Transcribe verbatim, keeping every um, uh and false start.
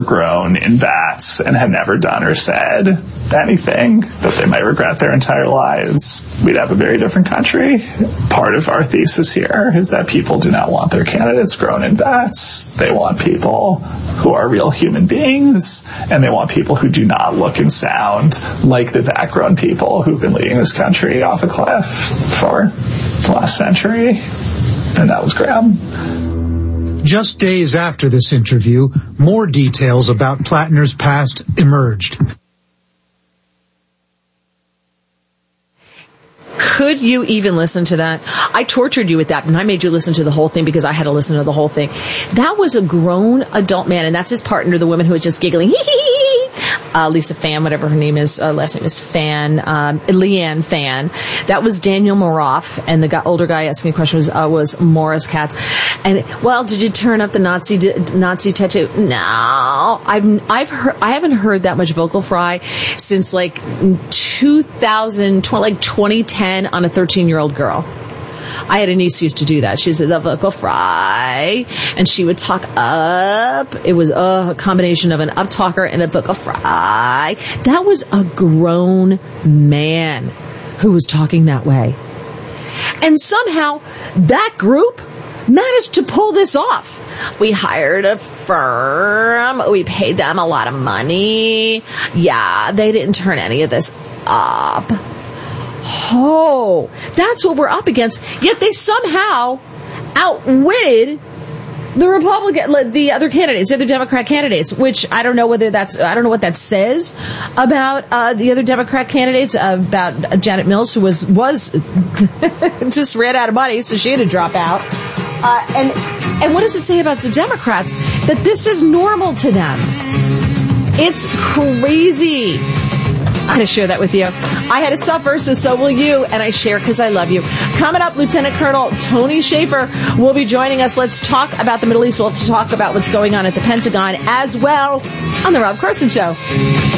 grown in vats and had never done or said anything that they might regret their entire lives, we'd have a very different country. Part of our thesis here is that people do not want their candidates grown in vats. They want people who are real human beings, and they want people who do not look and sound like the vat-grown people who've been leading this country off a cliff for the last century. And that was Graham. Just days after this interview, more details about Plattner's past emerged. Could you even listen to that? I tortured you with that, and I made you listen to the whole thing because I had to listen to the whole thing. That was a grown adult man, and that's his partner, the woman who was just giggling. Uh, Lisa Fan, whatever her name is, uh, last name is Fan, um, Leanne Fan. That was Daniel Maroff, and the guy, older guy asking the question was, uh, was Morris Katz. And, well, did you turn up the Nazi, Nazi tattoo? No. I've, I've heard, I haven't heard that much vocal fry since like two thousand, like twenty ten on a thirteen year old girl. I had a niece who used to do that. She said the vocal fry, and she would talk up. It was a combination of an up talker and a vocal fry. That was a grown man who was talking that way. And somehow that group managed to pull this off. We hired a firm. We paid them a lot of money. Yeah, they didn't turn any of this up. Oh, that's what we're up against. Yet they somehow outwitted the Republican, the other candidates, the other Democrat candidates, which I don't know whether that's, I don't know what that says about uh, the other Democrat candidates, uh, about uh, Janet Mills, who was, was just ran out of money, so she had to drop out. Uh, and, and what does it say about the Democrats? That this is normal to them. It's crazy. I'm going to share that with you. I had a suffer, so so will you, and I share because I love you. Coming up, Lieutenant Colonel Tony Shaffer will be joining us. Let's talk about the Middle East. We'll talk about what's going on at the Pentagon as well on The Rob Carson Show.